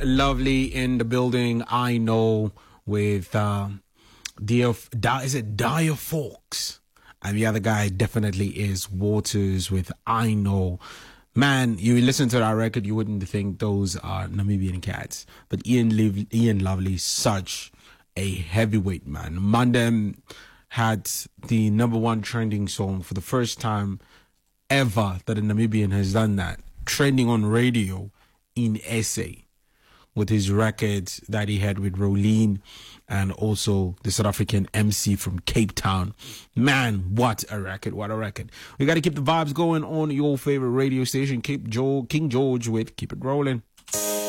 Lovely in the building. I know with is it Dire Fox? And the other guy definitely is Waters with I Know. Man, you listen to that record, you wouldn't think those are Namibian cats. But Ian Lovely, such a heavyweight man. Mandem had the number one trending song for the first time ever that a Namibian has done that. Trending on radio in SA with his records that he had with Rolene and also the South African MC from Cape Town. Man, what a record, what a record. We got to keep the vibes going on your favorite radio station, King George with Keep It Rolling.